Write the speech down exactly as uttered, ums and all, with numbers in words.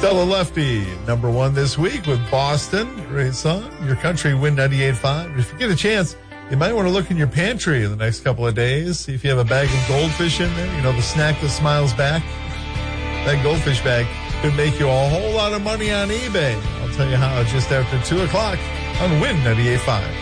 Stella Lefty, number one this week with Boston. Great song. Your country, Win ninety-eight point five. If you get a chance, you might want to look in your pantry in the next couple of days. See if you have a bag of goldfish in there. You know, the snack that smiles back. That goldfish bag could make you a whole lot of money on eBay. I'll tell you how just after two o'clock on Win ninety-eight point five.